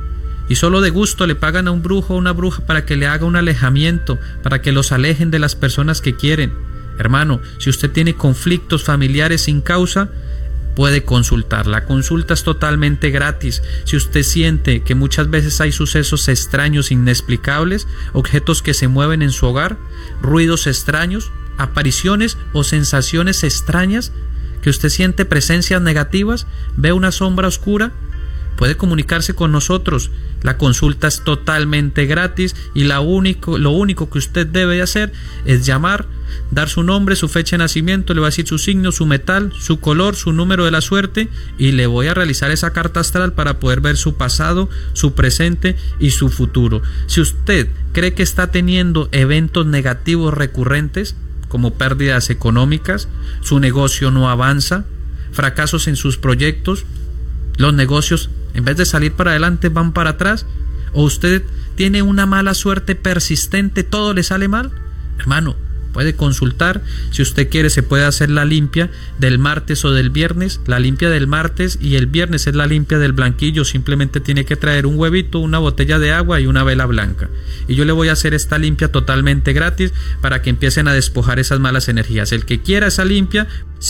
y solo de gusto le pagan a un brujo o una bruja para que le haga un alejamiento, para que los alejen de las personas que quieren. Hermano, si usted tiene conflictos familiares sin causa, puede consultar. La consulta es totalmente gratis. Si usted siente que muchas veces hay sucesos extraños, inexplicables, objetos que se mueven en su hogar, ruidos extraños, apariciones o sensaciones extrañas, que usted siente presencias negativas, ve una sombra oscura, puede comunicarse con nosotros. La consulta es totalmente gratis y lo único que usted debe hacer es llamar, dar su nombre, su fecha de nacimiento, le va a decir su signo, su metal, su color, su número de la suerte y le voy a realizar esa carta astral para poder ver su pasado, su presente y su futuro. Si usted cree que está teniendo eventos negativos recurrentes, como pérdidas económicas, su negocio no avanza, fracasos en sus proyectos, los negocios en vez de salir para adelante van para atrás, o usted tiene una mala suerte persistente, todo le sale mal, hermano, puede consultar. Si usted quiere, se puede hacer la limpia del martes o del viernes. La limpia del martes y el viernes es la limpia del blanquillo. Simplemente tiene que traer un huevito, una botella de agua y una vela blanca. Y yo le voy a hacer esta limpia totalmente gratis para que empiecen a despojar esas malas energías. El que quiera esa limpia,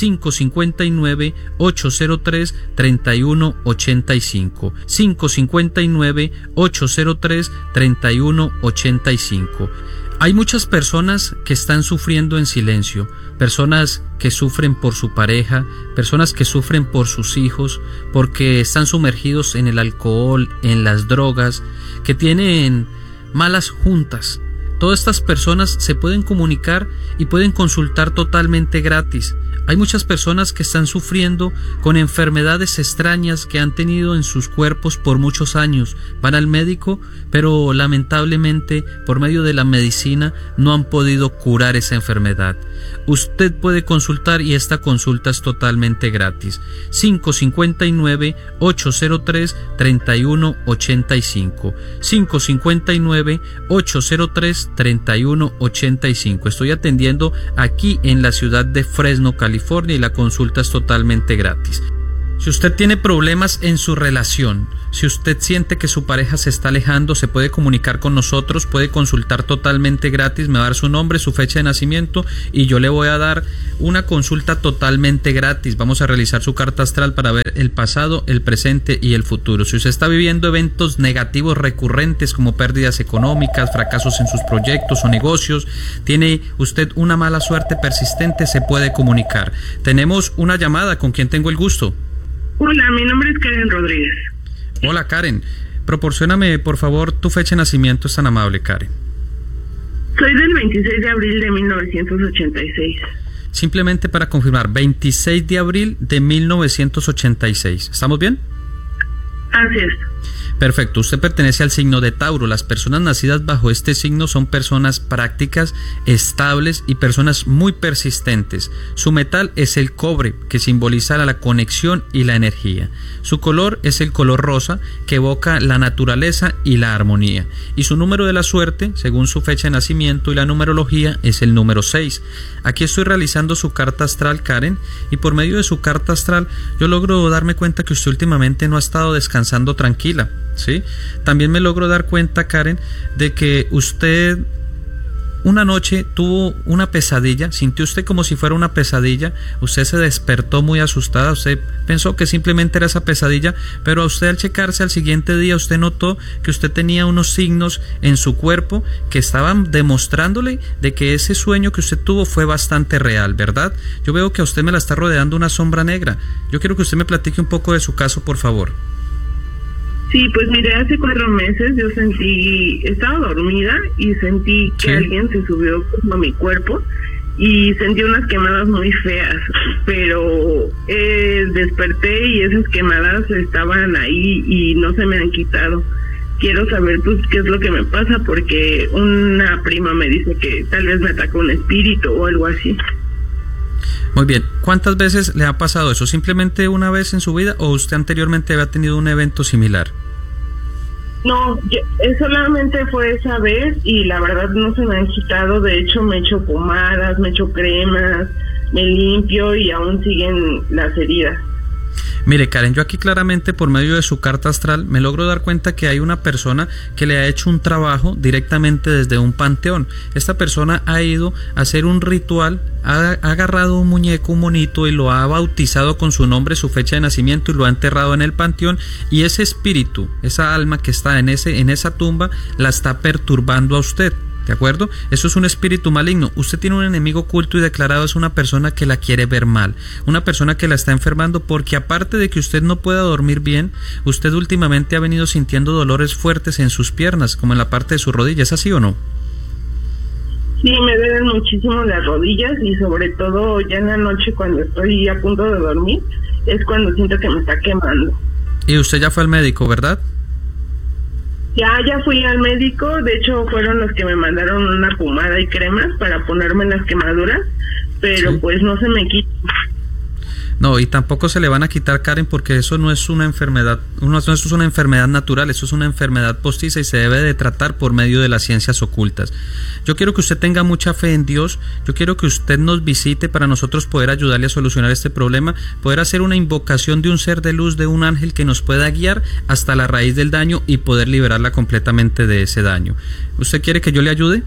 559-803-3185. 559-803-3185. Hay muchas personas que están sufriendo en silencio, personas que sufren por su pareja, personas que sufren por sus hijos, porque están sumergidos en el alcohol, en las drogas, que tienen malas juntas. Todas estas personas se pueden comunicar y pueden consultar totalmente gratis. Hay muchas personas que están sufriendo con enfermedades extrañas que han tenido en sus cuerpos por muchos años. Van al médico, pero lamentablemente por medio de la medicina no han podido curar esa enfermedad. Usted puede consultar y esta consulta es totalmente gratis. 559-803-3185. 559-803-3185. Estoy atendiendo aquí en la ciudad de Fresno, California, y la consulta es totalmente gratis. Si usted tiene problemas en su relación, si usted siente que su pareja se está alejando, se puede comunicar con nosotros, puede consultar totalmente gratis, me va a dar su nombre, su fecha de nacimiento y yo le voy a dar una consulta totalmente gratis. Vamos a realizar su carta astral para ver el pasado, el presente y el futuro. Si usted está viviendo eventos negativos recurrentes como pérdidas económicas, fracasos en sus proyectos o negocios, tiene usted una mala suerte persistente, se puede comunicar. Tenemos una llamada, ¿con quién tengo el gusto? Hola, mi nombre es Karen Rodríguez. Hola, Karen. Proporcióname, por favor, tu fecha de nacimiento, es tan amable, Karen. Soy del 26 de abril de 1986. Simplemente para confirmar, 26 de abril de 1986. ¿Estamos bien? Así es. Perfecto, usted pertenece al signo de Tauro. Las personas nacidas bajo este signo son personas prácticas, estables y personas muy persistentes. Su metal es el cobre, que simboliza la conexión y la energía. Su color es el color rosa, que evoca la naturaleza y la armonía. Y su número de la suerte, según su fecha de nacimiento y la numerología, es el número 6. Aquí estoy realizando su carta astral, Karen, y por medio de su carta astral yo logro darme cuenta que usted últimamente no ha estado descansando tranquila. ¿Sí? También me logro dar cuenta, Karen, de que usted una noche tuvo una pesadilla, sintió usted como si fuera una pesadilla, usted se despertó muy asustada, usted pensó que simplemente era esa pesadilla, pero a usted al checarse al siguiente día usted notó que usted tenía unos signos en su cuerpo que estaban demostrándole de que ese sueño que usted tuvo fue bastante real, ¿verdad? Yo veo que a usted me la está rodeando una sombra negra. Yo quiero que usted me platique un poco de su caso, por favor. Sí, pues mire, hace 4 meses yo estaba dormida y sentí que alguien se subió a mi cuerpo y sentí unas quemadas muy feas, pero desperté y esas quemadas estaban ahí y no se me han quitado. Quiero saber pues qué es lo que me pasa, porque una prima me dice que tal vez me atacó un espíritu o algo así. Muy bien, ¿cuántas veces le ha pasado eso? ¿Simplemente una vez en su vida o usted anteriormente había tenido un evento similar? No, solamente fue esa vez y la verdad no se me han quitado. De hecho me echo pomadas, me echo cremas, me limpio y aún siguen las heridas. Mire, Karen, yo aquí claramente por medio de su carta astral me logro dar cuenta que hay una persona que le ha hecho un trabajo directamente desde un panteón. Esta persona ha ido a hacer un ritual, ha agarrado un muñeco, un monito, y lo ha bautizado con su nombre, su fecha de nacimiento, y lo ha enterrado en el panteón, y ese espíritu, esa alma que está en esa tumba, la está perturbando a usted. ¿De acuerdo? Eso es un espíritu maligno. Usted tiene un enemigo oculto y declarado, es una persona que la quiere ver mal, una persona que la está enfermando, porque aparte de que usted no pueda dormir bien, usted últimamente ha venido sintiendo dolores fuertes en sus piernas, como en la parte de su rodilla. ¿Es así o no? Sí, me duelen muchísimo las rodillas y sobre todo ya en la noche cuando estoy a punto de dormir es cuando siento que me está quemando. Y usted ya fue al médico, ¿verdad? Ya fui al médico, de hecho fueron los que me mandaron una pomada y cremas para ponerme en las quemaduras, pero pues no se me quita. No, y tampoco se le van a quitar, Karen, porque eso no es una enfermedad, eso es una enfermedad natural, eso es una enfermedad postiza y se debe de tratar por medio de las ciencias ocultas. Yo quiero que usted tenga mucha fe en Dios, yo quiero que usted nos visite para nosotros poder ayudarle a solucionar este problema, poder hacer una invocación de un ser de luz, de un ángel que nos pueda guiar hasta la raíz del daño y poder liberarla completamente de ese daño. ¿Usted quiere que yo le ayude?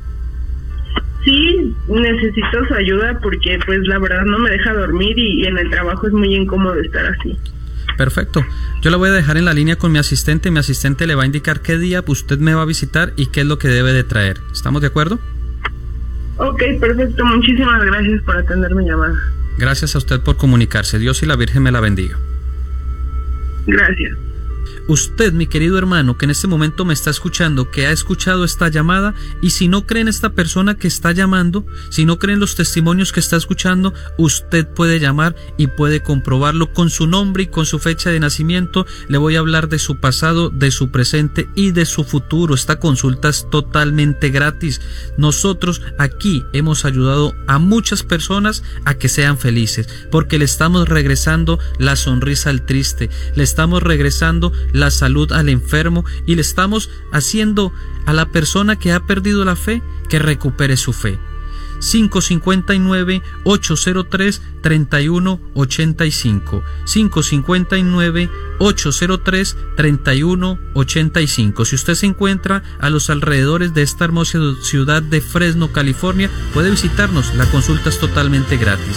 Sí, necesito su ayuda porque pues la verdad no me deja dormir y en el trabajo es muy incómodo estar así. Perfecto, yo la voy a dejar en la línea con mi asistente le va a indicar qué día usted me va a visitar y qué es lo que debe de traer. ¿Estamos de acuerdo? Ok, perfecto, muchísimas gracias por atender mi llamada. Gracias a usted por comunicarse, Dios y la Virgen me la bendiga. Gracias. Usted, mi querido hermano, que en este momento me está escuchando, que ha escuchado esta llamada, y si no cree en esta persona que está llamando, si no cree en los testimonios que está escuchando, usted puede llamar y puede comprobarlo con su nombre y con su fecha de nacimiento. Le voy a hablar de su pasado, de su presente y de su futuro. Esta consulta es totalmente gratis. Nosotros aquí hemos ayudado a muchas personas a que sean felices, porque le estamos regresando la sonrisa al triste, le estamos regresando la salud al enfermo y le estamos haciendo a la persona que ha perdido la fe que recupere su fe. 559-803-3185. 559-803-3185. Si usted se encuentra a los alrededores de esta hermosa ciudad de Fresno, California, puede visitarnos. La consulta es totalmente gratis.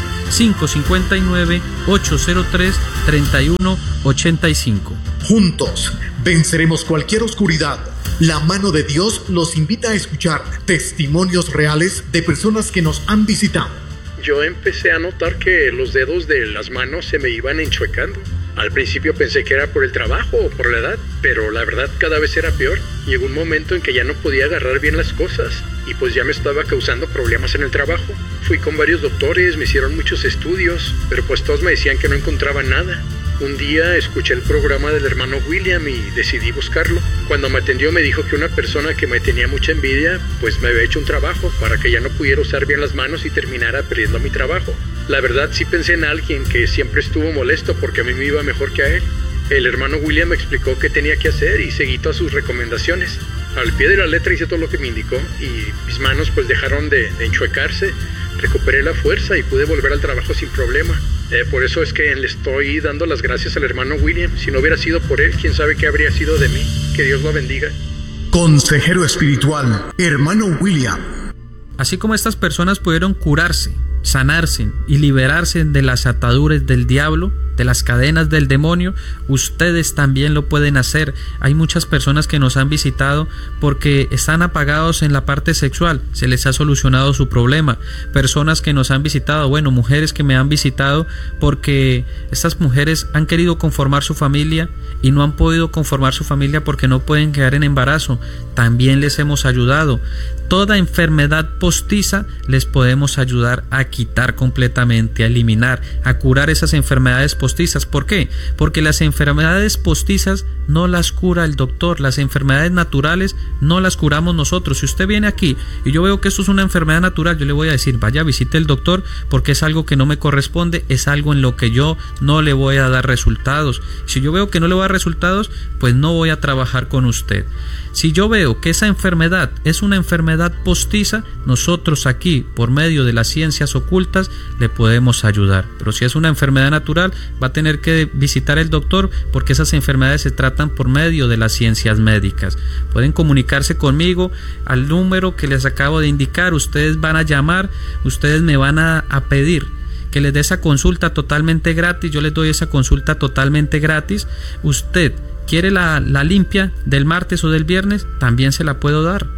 559-803-3185. Juntos venceremos cualquier oscuridad. La mano de Dios los invita a escuchar testimonios reales de personas que nos han visitado. Yo empecé a notar que los dedos de las manos se me iban enchuecando. Al principio pensé que era por el trabajo o por la edad, pero la verdad cada vez era peor. Llegó un momento en que ya no podía agarrar bien las cosas y pues ya me estaba causando problemas en el trabajo. Fui con varios doctores, me hicieron muchos estudios, pero pues todos me decían que no encontraban nada. Un día escuché el programa del hermano William y decidí buscarlo. Cuando me atendió me dijo que una persona que me tenía mucha envidia pues me había hecho un trabajo para que ya no pudiera usar bien las manos y terminara perdiendo mi trabajo. La verdad sí pensé en alguien que siempre estuvo molesto porque a mí me iba mejor que a él. El hermano William me explicó qué tenía que hacer y seguí todas sus recomendaciones. Al pie de la letra hice todo lo que me indicó y mis manos pues dejaron de enchuecarse. Recuperé la fuerza y pude volver al trabajo sin problema. Por eso es que le estoy dando las gracias al hermano William. Si no hubiera sido por él, quién sabe qué habría sido de mí. Que Dios lo bendiga. Consejero espiritual, hermano William. Así como estas personas pudieron curarse, sanarse y liberarse de las ataduras del diablo, de las cadenas del demonio, ustedes también lo pueden hacer. Hay muchas personas que nos han visitado porque están apagados en la parte sexual, se les ha solucionado su problema. Personas que nos han visitado, mujeres que me han visitado porque estas mujeres han querido conformar su familia y no han podido conformar su familia porque no pueden quedar en embarazo. También les hemos ayudado. Toda enfermedad postiza les podemos ayudar a quitar completamente, a eliminar, a curar esas enfermedades postizas. ¿Por qué? Porque las enfermedades postizas no las cura el doctor, las enfermedades naturales no las curamos nosotros. Si usted viene aquí y yo veo que esto es una enfermedad natural, yo le voy a decir, vaya, visite el doctor porque es algo que no me corresponde, es algo en lo que yo no le voy a dar resultados. Si yo veo que no le voy a dar resultados, pues no voy a trabajar con usted. Si yo veo que esa enfermedad es una enfermedad postiza, nosotros aquí, por medio de las ciencias ocultas, le podemos ayudar. Pero si es una enfermedad natural, va a tener que visitar el doctor porque esas enfermedades se tratan por medio de las ciencias médicas. Pueden comunicarse conmigo al número que les acabo de indicar. Ustedes van a llamar, ustedes me van a pedir que les dé esa consulta totalmente gratis. Yo les doy esa consulta totalmente gratis. Usted quiere la limpia del martes o del viernes, también se la puedo dar.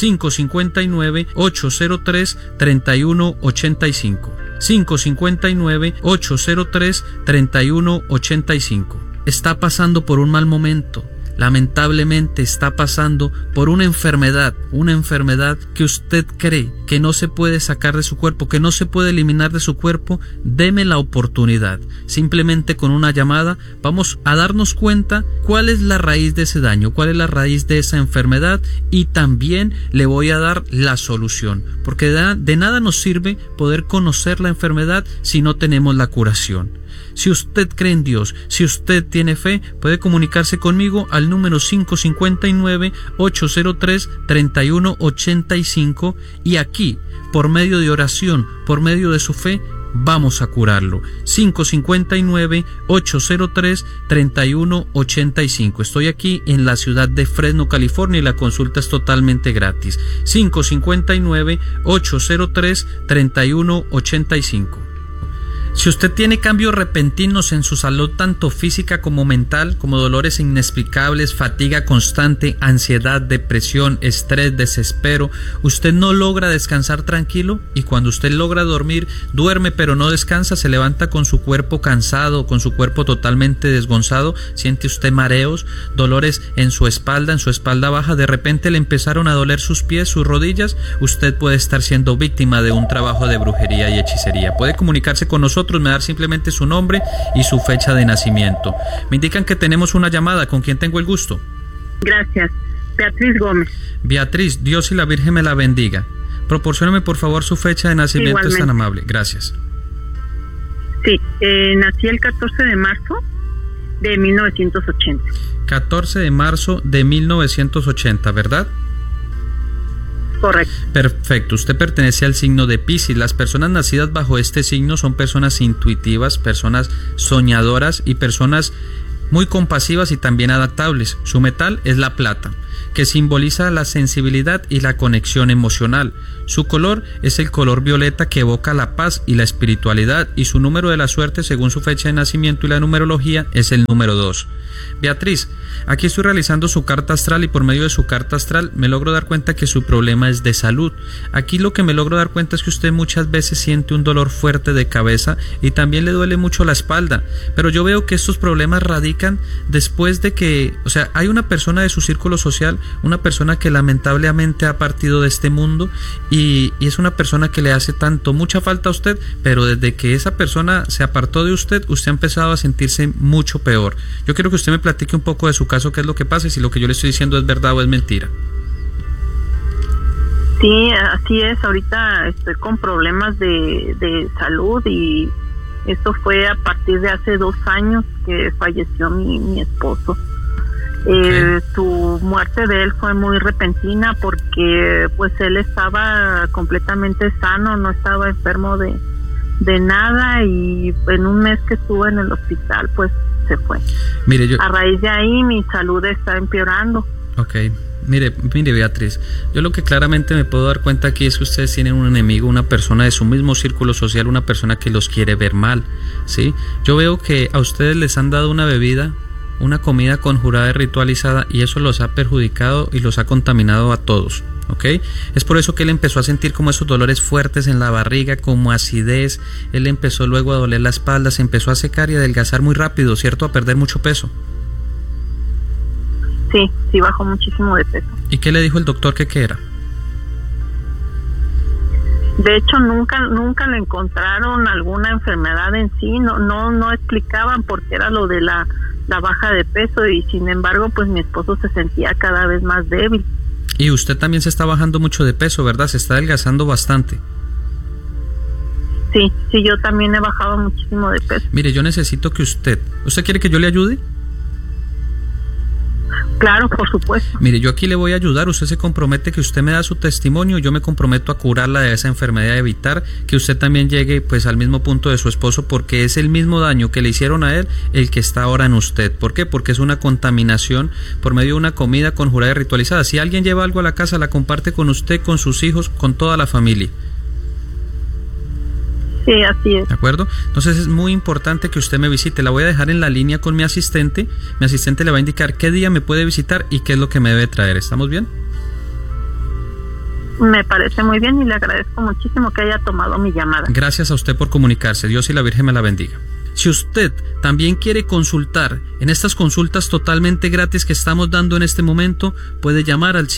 559-803-3185. 559-803-3185. Está pasando por un mal momento. Lamentablemente está pasando por una enfermedad que usted cree que no se puede sacar de su cuerpo, que no se puede eliminar de su cuerpo. Deme la oportunidad. Simplemente con una llamada vamos a darnos cuenta cuál es la raíz de ese daño, cuál es la raíz de esa enfermedad, y también le voy a dar la solución, porque de nada nos sirve poder conocer la enfermedad si no tenemos la curación. Si usted cree en Dios, si usted tiene fe, puede comunicarse conmigo al número 559-803-3185 y aquí, por medio de oración, por medio de su fe, vamos a curarlo. 559-803-3185. Estoy aquí en la ciudad de Fresno, California, y la consulta es totalmente gratis. 559-803-3185. Si usted tiene cambios repentinos en su salud, tanto física como mental, como dolores inexplicables, fatiga constante, ansiedad, depresión, estrés, desespero, usted no logra descansar tranquilo, y cuando usted logra dormir, duerme pero no descansa, se levanta con su cuerpo cansado, con su cuerpo totalmente desgonzado, siente usted mareos, dolores en su espalda baja, de repente le empezaron a doler sus pies, sus rodillas, usted puede estar siendo víctima de un trabajo de brujería y hechicería. Puede comunicarse con nosotros, me dar simplemente su nombre y su fecha de nacimiento. Me indican que tenemos una llamada. ¿Con quién tengo el gusto? Gracias. Beatriz Gómez. Beatriz, Dios y la Virgen me la bendiga. Proporcióname por favor su fecha de nacimiento. Igualmente. Es tan amable. Gracias. Sí, nací el 14 de marzo de 1980. 14 de marzo de 1980, ¿verdad? Correcto. Perfecto, usted pertenece al signo de Piscis. Las personas nacidas bajo este signo son personas intuitivas, personas soñadoras y personas muy compasivas y también adaptables. Su metal es la plata, que simboliza la sensibilidad y la conexión emocional. Su color es el color violeta, que evoca la paz y la espiritualidad, y su número de la suerte, según su fecha de nacimiento y la numerología, es el número 2. Beatriz, aquí estoy realizando su carta astral, y por medio de su carta astral me logro dar cuenta que su problema es de salud. Aquí lo que me logro dar cuenta es que usted muchas veces siente un dolor fuerte de cabeza y también le duele mucho la espalda, pero yo veo que estos problemas radican después de que, hay una persona de su círculo social, una persona que lamentablemente ha partido de este mundo, y es una persona que le hace mucha falta a usted, pero desde que esa persona se apartó de usted, usted ha empezado a sentirse mucho peor. Yo quiero que usted me platique un poco de su caso, qué es lo que pasa, y si lo que yo le estoy diciendo es verdad o es mentira. Sí, así es. Ahorita estoy con problemas de salud, y esto fue a partir de hace 2 años que falleció mi esposo. Su muerte de él fue muy repentina, porque pues él estaba completamente sano, no estaba enfermo de nada, y en un mes que estuvo en el hospital pues se fue. Mire, a raíz de ahí mi salud está empeorando. Okay. Mire Beatriz, yo lo que claramente me puedo dar cuenta aquí es que ustedes tienen un enemigo, una persona de su mismo círculo social, una persona que los quiere ver mal, ¿sí? Yo veo que a ustedes les han dado una bebida, una comida conjurada y ritualizada, y eso los ha perjudicado y los ha contaminado a todos, ¿ok? Es por eso que él empezó a sentir como esos dolores fuertes en la barriga, como acidez. Él empezó luego a doler la espalda, se empezó a secar y a adelgazar muy rápido, ¿cierto? A perder mucho peso. Sí, bajó muchísimo de peso. ¿Y qué le dijo el doctor que qué era? De hecho, nunca le encontraron alguna enfermedad en sí, no explicaban por qué era lo de la baja de peso, y sin embargo, pues mi esposo se sentía cada vez más débil. Y usted también se está bajando mucho de peso, ¿verdad? Se está adelgazando bastante. Sí, yo también he bajado muchísimo de peso. Mire, yo necesito que ¿usted quiere que yo le ayude? Claro, por supuesto. Mire, yo aquí le voy a ayudar. Usted se compromete que usted me da su testimonio, yo me comprometo a curarla de esa enfermedad, a evitar que usted también llegue pues al mismo punto de su esposo, porque es el mismo daño que le hicieron a él el que está ahora en usted. ¿Por qué? Porque es una contaminación por medio de una comida conjurada y ritualizada. Si alguien lleva algo a la casa, la comparte con usted, con sus hijos, con toda la familia. Sí, así es. ¿De acuerdo? Entonces es muy importante que usted me visite. La voy a dejar en la línea con mi asistente. Mi asistente le va a indicar qué día me puede visitar y qué es lo que me debe traer. ¿Estamos bien? Me parece muy bien, y le agradezco muchísimo que haya tomado mi llamada. Gracias a usted por comunicarse. Dios y la Virgen me la bendiga. Si usted también quiere consultar en estas consultas totalmente gratis que estamos dando en este momento, puede llamar al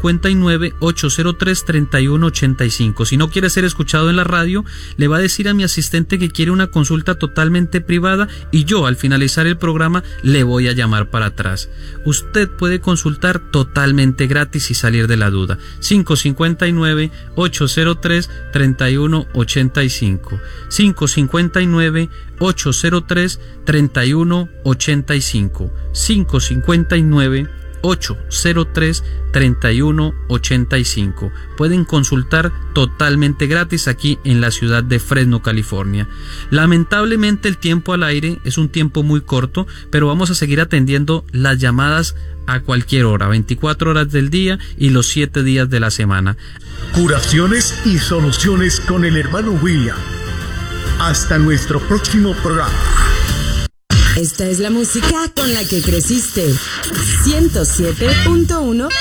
559-803-3185. Si no quiere ser escuchado en la radio, le va a decir a mi asistente que quiere una consulta totalmente privada, y yo al finalizar el programa le voy a llamar para atrás. Usted puede consultar totalmente gratis y salir de la duda. 559-803-3185. 559-803-3185. 559-803-3185. Pueden consultar totalmente gratis aquí en la ciudad de Fresno, California. Lamentablemente el tiempo al aire es un tiempo muy corto, pero vamos a seguir atendiendo las llamadas a cualquier hora, 24 horas del día y los 7 días de la semana. Curaciones y soluciones con el hermano William. Hasta nuestro próximo programa. Esta es la música con la que creciste. 107.1